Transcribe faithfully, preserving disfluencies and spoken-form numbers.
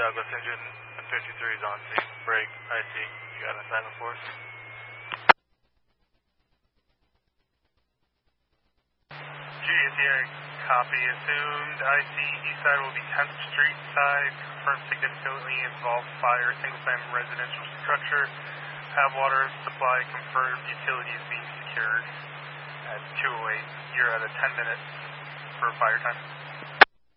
Douglas engine fifty-three is on scene. Break, I C. You got an assignment for us? G S E A, copy. Assumed I C east side will be tenth Street side. Confirmed significantly involved fire, single family residential structure. Have water supply confirmed. Utilities being secured at two oh eight. You're at a ten minute for fire time.